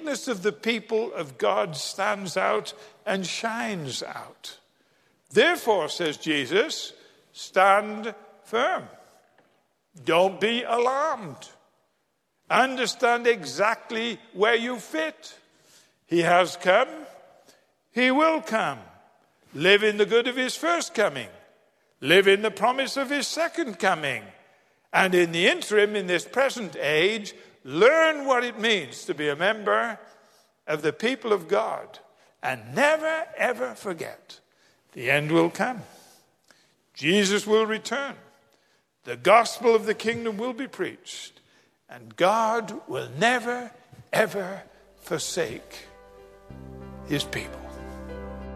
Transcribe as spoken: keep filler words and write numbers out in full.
witness of the people of God stands out and shines out. Therefore, says Jesus, stand firm. Don't be alarmed. Understand exactly where you fit. He has come. He will come. Live in the good of his first coming. Live in the promise of his second coming. And in the interim, in this present age, learn what it means to be a member of the people of God. And never, ever forget, the end will come. Jesus will return. The gospel of the kingdom will be preached. And God will never, ever forsake his people.